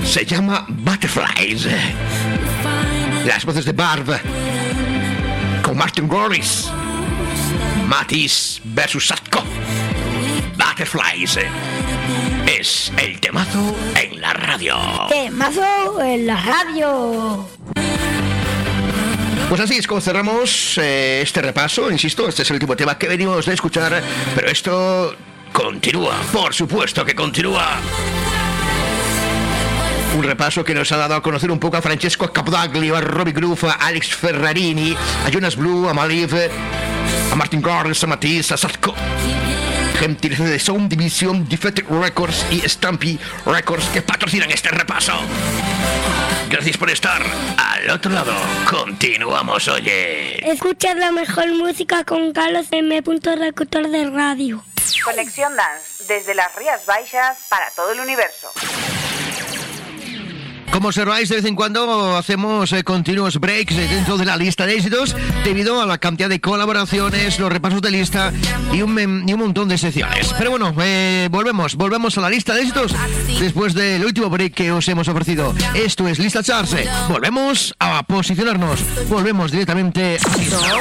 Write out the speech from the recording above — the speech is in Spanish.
Se llama Butterflies. Las voces de Barb con Martin Garrix. Matisse versus Sadko. Butterflies es el temazo en la radio. Temazo en la radio. Pues así es como cerramos este repaso. Insisto, este es el último tema que venimos de escuchar, pero esto continúa, por supuesto que continúa. Un repaso que nos ha dado a conocer un poco a Francesco Capdaglio, a Robbie Groove, a Alex Ferrarini, a Jonas Blue, a Maliv, a Martin Garrix, a Matisse, a Sadko. Gente de Sound Division, Defected Records y Stampy Records que patrocinan este repaso. Gracias por estar al otro lado. Continuamos, oye. Escuchas la mejor música con Carlos M. Locutor de radio. Conexión Dance, desde las Rías Baixas para todo el universo. Como observáis, de vez en cuando hacemos continuos breaks dentro de la lista de éxitos debido a la cantidad de colaboraciones, los repasos de lista y un montón de secciones. Pero bueno, volvemos a la lista de éxitos después del último break que os hemos ofrecido. Esto es Lista Charts. Volvemos a posicionarnos, volvemos directamente a